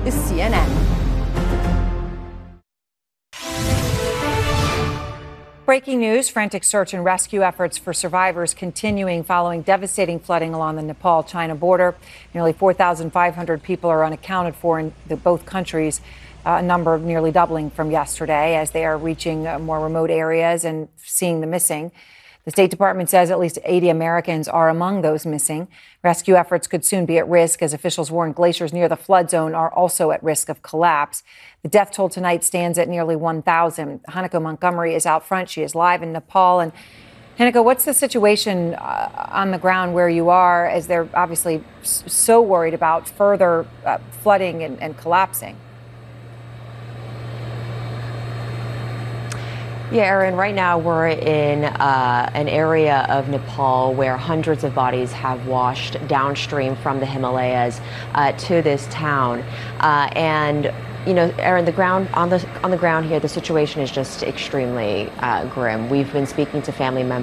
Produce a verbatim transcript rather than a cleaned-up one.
is C N N. Breaking news, frantic search and rescue efforts for survivors continuing following devastating flooding along the Nepal-China border. Nearly four thousand five hundred people are unaccounted for in the, both countries, uh, a number nearly doubling from yesterday as they are reaching uh, more remote areas and seeing the missing. The State Department says at least eighty Americans are among those missing. Rescue efforts could soon be at risk as officials warn glaciers near the flood zone are also at risk of collapse. The death toll tonight stands at nearly one thousand. Hanako Montgomery is out front. She is live in Nepal. And Hanako, what's the situation uh, on the ground where you are, as they're obviously so worried about further uh, flooding and, and collapsing? Yeah, Erin, right now we're in uh, an area of Nepal where hundreds of bodies have washed downstream from the Himalayas uh, to this town. Uh, and You know, Erin, the ground on the on the ground here, the situation is just extremely uh, grim. We've been speaking to family members